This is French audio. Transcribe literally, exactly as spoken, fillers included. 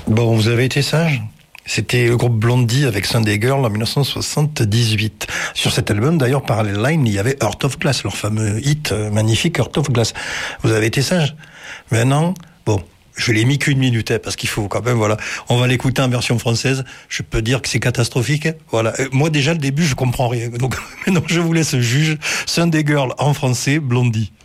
Bon, vous avez été sage. C'était le groupe Blondie avec Sunday Girl en dix-neuf cent soixante-dix-huit. Sur cet album, d'ailleurs, Parallel Line, il y avait Heart of Glass, leur fameux hit euh, magnifique Heart of Glass. Vous avez été sage. Maintenant, bon, je l'ai mis qu'une minute, hein, parce qu'il faut quand même, voilà. On va l'écouter en version française. Je peux dire que c'est catastrophique. Hein. Voilà. Euh, moi, déjà, le début, je comprends rien. Donc, maintenant, je vous laisse juge. Sunday Girl en français, Blondie.